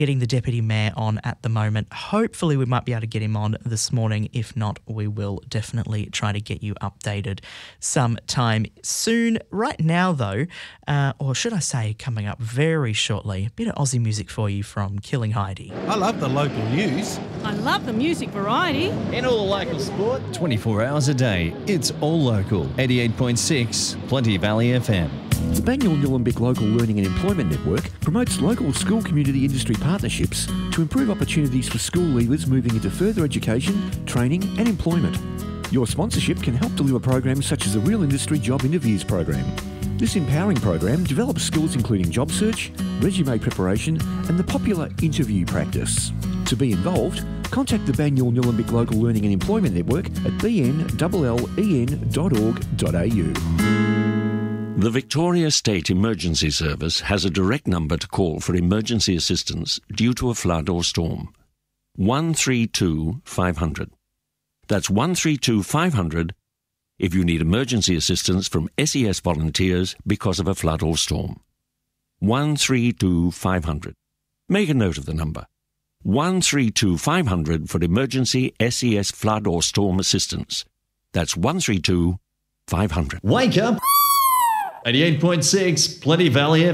getting the Deputy Mayor on at the moment. Hopefully we might be able to get him on this morning. If not, we will definitely try to get you updated sometime soon. Right now though, or should I say coming up very shortly, a bit of Aussie music for you from Killing Heidi. I love the local news. I love the music variety. And all the local sport. 24 hours a day, it's all local. 88.6 Plenty Valley FM. The Banyule Nillumbik Local Learning and Employment Network promotes local school community industry partnerships to improve opportunities for school leavers moving into further education, training and employment. Your sponsorship can help deliver programs such as the Real Industry Job Interviews program. This empowering program develops skills including job search, resume preparation and the popular interview practice. To be involved, contact the Banyule Nillumbik Local Learning and Employment Network at bnllen.org.au. The Victoria State Emergency Service has a direct number to call for emergency assistance due to a flood or storm. 132 500. That's 132 500 if you need emergency assistance from SES volunteers because of a flood or storm. 132 500. Make a note of the number. 132 500 for emergency SES flood or storm assistance. That's 132 500. Wake up! 88.6 Plenty Valley